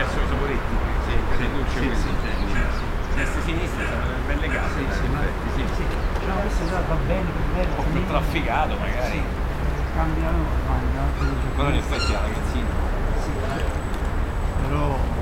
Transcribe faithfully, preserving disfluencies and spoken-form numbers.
verso i Saporetti, Sì, sì, Luce, sì, questo sì, intendi. sì. Destra e sinistra sono ben legate, Sì, sì, in ma effetti, sì. sì. No, questo già va bene, va bene. Un po' più trafficato magari. Sì, cambiano, ma Però in effetti la ragazzina. sì, però